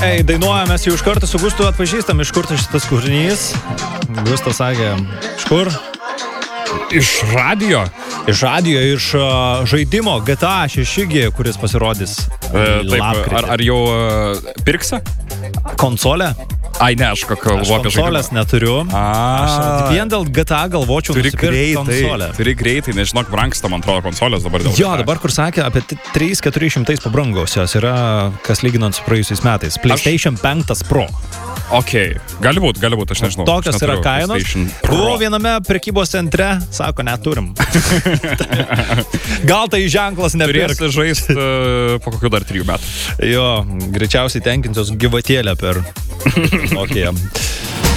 Dainuojamės jau iš karto su Gustu atpažįstam, iš kur šitas kūrinys. Gustas sakė, iš kur? Iš radijo. Iš radijo, iš žaidimo GTA 6, kuris pasirodys lapkritį. Ar jau pirksi? Konsolę? Ai, ne, aš kalbu apie žaidimą. Konsolės neturiu. Aš vien dėl GTA galvočiau nusipirkti konsolę. Turi greitai, nežinok, brangsta, man atrodo, konsolės dabar dėl. Jo, dabar kur sakė, apie 300-400 pabrangausios yra, kas lyginant su praėjusiais metais. PlayStation 5 Pro. Ok, gali būt, aš nežinau. Tokios yra kainos. Buvau viename prekybos centre, sako, neturim. Gal tai ženklas nepirks. Turėsi žaisti po kokių dar 3 metų. Jo, greičiausiai tenkinsios gyvatėlę per Nokia.